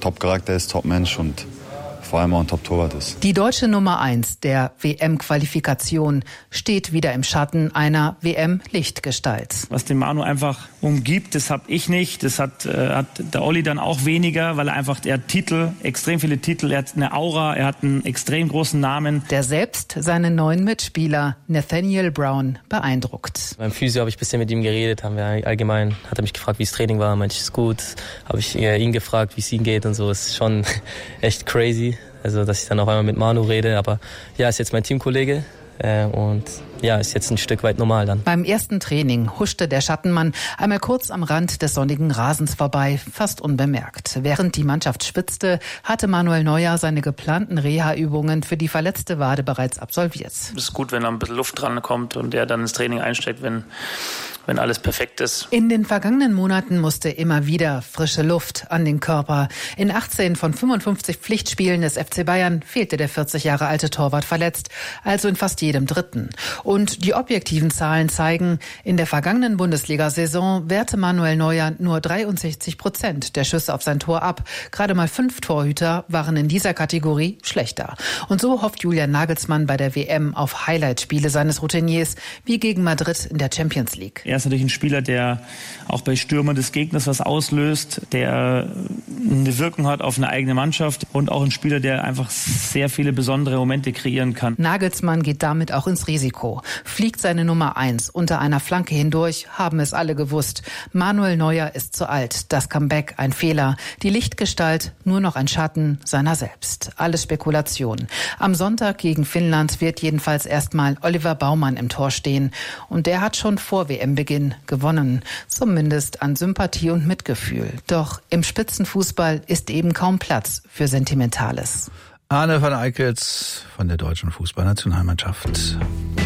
Top-Charakter ist, Top-Mensch und vor allem auch ein Top-Torwart ist. Die deutsche Nummer 1 der WM-Qualifikation steht wieder im Schatten einer WM-Lichtgestalt. Was den Manu einfach umgibt, das habe ich nicht. Das hat der Olli dann auch weniger, weil er hat Titel, extrem viele Titel, er hat eine Aura, er hat einen extrem großen Namen. Der selbst seinen neuen Mitspieler Nathaniel Brown beeindruckt. Beim Physio habe ich ein bisschen mit ihm geredet, hat er mich gefragt, wie das Training war, meinte ich, ist gut. Habe ich ihn gefragt, wie es ihm geht und so, ist schon echt crazy. Also, dass ich dann auf einmal mit Manu rede, aber ja, ist jetzt mein Teamkollege und ja, ist jetzt ein Stück weit normal dann. Beim ersten Training huschte der Schattenmann einmal kurz am Rand des sonnigen Rasens vorbei, fast unbemerkt. Während die Mannschaft schwitzte, hatte Manuel Neuer seine geplanten Reha-Übungen für die verletzte Wade bereits absolviert. Es ist gut, wenn da ein bisschen Luft dran kommt und er dann ins Training einsteigt, wenn alles perfekt ist. In den vergangenen Monaten musste immer wieder frische Luft an den Körper. In 18 von 55 Pflichtspielen des FC Bayern fehlte der 40 Jahre alte Torwart verletzt, also in fast jedem dritten. Und die objektiven Zahlen zeigen, in der vergangenen Bundesliga-Saison wehrte Manuel Neuer nur 63% der Schüsse auf sein Tor ab. Gerade mal 5 Torhüter waren in dieser Kategorie schlechter. Und so hofft Julian Nagelsmann bei der WM auf Highlight-Spiele seines Routiniers, wie gegen Madrid in der Champions League. Er ist natürlich ein Spieler, der auch bei Stürmern des Gegners was auslöst, der eine Wirkung hat auf eine eigene Mannschaft und auch ein Spieler, der einfach sehr viele besondere Momente kreieren kann. Nagelsmann geht damit auch ins Risiko. Fliegt seine Nummer 1 unter einer Flanke hindurch, haben es alle gewusst. Manuel Neuer ist zu alt. Das Comeback ein Fehler. Die Lichtgestalt nur noch ein Schatten seiner selbst. Alles Spekulation. Am Sonntag gegen Finnland wird jedenfalls erstmal Oliver Baumann im Tor stehen. Und der hat schon vor WM-Beginn gewonnen. Zumindest an Sympathie und Mitgefühl. Doch im Spitzenfußball ist eben kaum Platz für Sentimentales. Arne van Eickels von der deutschen Fußballnationalmannschaft.